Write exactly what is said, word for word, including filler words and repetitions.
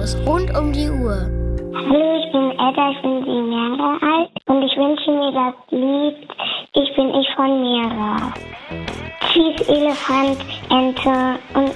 Radios rund um die Uhr. Hallo, ich bin Edda, ich bin sieben Jahre alt und ich wünsche mir das Lied Ich bin ich von Mira. Tschüss, Elefant, Ente und